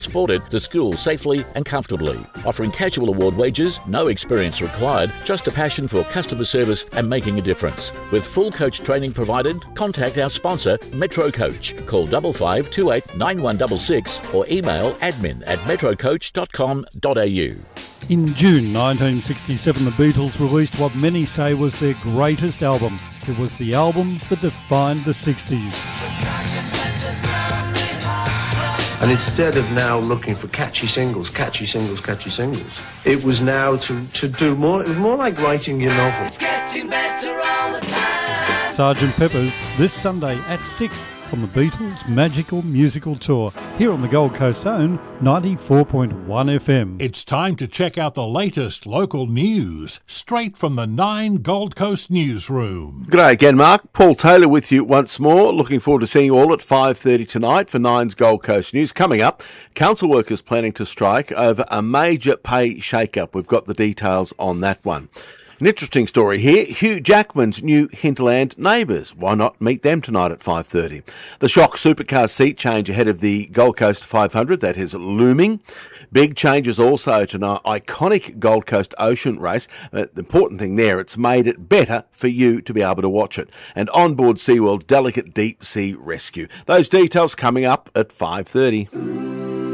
transported to school safely and comfortably. Offering casual award wages, no experience required, just a passion for customer service and making a difference. With full coach training provided, contact our sponsor, Metro Coach. Call 5528 9166 or email admin@metrocoach.com.au. In June 1967, the Beatles released what many say was their greatest album. It was the album that defined the 60s. And instead of now looking for catchy singles, it was now to do more. It was more like writing your novel. It's getting better all the time. Sgt. Pepper's this Sunday at 6 on the Beatles' Magical Musical Tour, here on the Gold Coast's own 94.1 FM. It's time to check out the latest local news, straight from the 9 Gold Coast newsroom. G'day again, Mark. Paul Taylor with you once more. Looking forward to seeing you all at 5:30 tonight for 9's Gold Coast News. Coming up, council workers planning to strike over a major pay shake-up. We've got the details on that one. An interesting story here. Hugh Jackman's new Hinterland neighbours. Why not meet them tonight at 5:30? The shock supercar seat change ahead of the Gold Coast 500, that is looming. Big changes also to an iconic Gold Coast Ocean race. The important thing there, it's made it better for you to be able to watch it. And onboard SeaWorld delicate deep sea rescue. Those details coming up at 5:30.